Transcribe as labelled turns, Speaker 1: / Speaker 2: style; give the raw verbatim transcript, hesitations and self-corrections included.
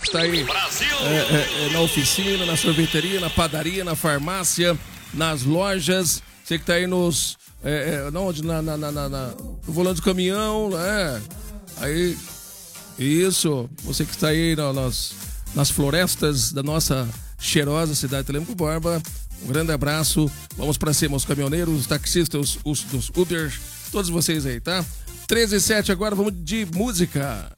Speaker 1: que tá aí é, é, na oficina, na sorveteria, na padaria, na farmácia, nas lojas. Você que tá aí nos... É, é, onde? Na, na, na, na, no volante do caminhão, né? Aí... Isso. Você que tá aí na, nas, nas florestas da nossa cheirosa cidade de Telêmaco Borba. Um grande abraço. Vamos pra cima, os caminhoneiros, os taxistas, os, os dos Uber, todos vocês aí, tá? treze e sete agora, vamos de música.